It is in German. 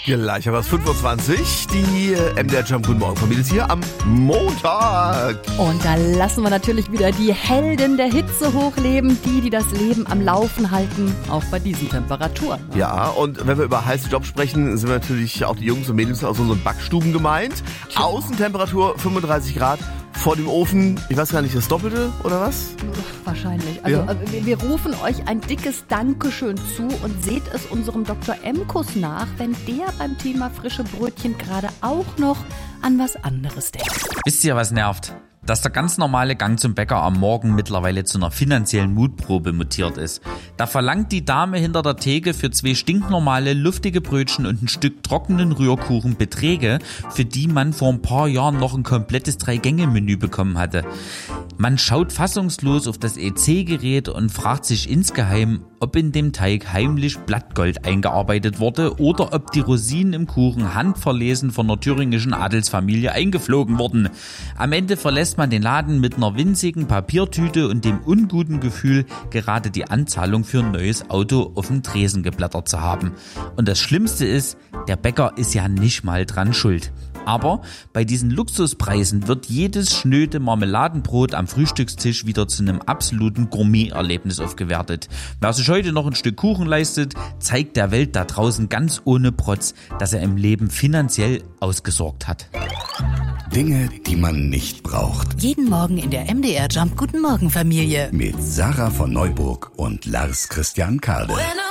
Gleich aber 5:20 Uhr. Die MDR Jump Guten Morgen Familie ist hier am Montag. Und da lassen wir natürlich wieder die Helden der Hitze hochleben, die das Leben am Laufen halten, auch bei diesen Temperaturen. Ja, und wenn wir über heiße Jobs sprechen, sind natürlich auch die Jungs und Mädels aus unseren Backstuben gemeint. Außentemperatur 35 Grad. Vor dem Ofen, ich weiß gar nicht, das Doppelte oder was? Wahrscheinlich. Also wir rufen euch ein dickes Dankeschön zu und seht es unserem Dr. Emkus nach, wenn der beim Thema frische Brötchen gerade auch noch an was anderes denkt. Wisst ihr, was nervt? Dass der ganz normale Gang zum Bäcker am Morgen mittlerweile zu einer finanziellen Mutprobe mutiert ist. Da verlangt die Dame hinter der Theke für 2 stinknormale, luftige Brötchen und ein Stück trockenen Rührkuchen Beträge, für die man vor ein paar Jahren noch ein komplettes 3-Gänge-Menü bekommen hatte. Man schaut fassungslos auf das EC-Gerät und fragt sich insgeheim, ob in dem Teig heimlich Blattgold eingearbeitet wurde oder ob die Rosinen im Kuchen handverlesen von einer thüringischen Adelsfamilie eingeflogen wurden. Am Ende verlässt man den Laden mit einer winzigen Papiertüte und dem unguten Gefühl, gerade die Anzahlung für ein neues Auto auf den Tresen geblättert zu haben. Und das Schlimmste ist, der Bäcker ist ja nicht mal dran schuld. Aber bei diesen Luxuspreisen wird jedes schnöde Marmeladenbrot am Frühstückstisch wieder zu einem absoluten Gourmet-Erlebnis aufgewertet. Wer sich heute noch ein Stück Kuchen leistet, zeigt der Welt da draußen ganz ohne Protz, dass er im Leben finanziell ausgesorgt hat. Dinge, die man nicht braucht. Jeden Morgen in der MDR Jump Guten Morgen Familie. Mit Sarah von Neuburg und Lars Christian Kade.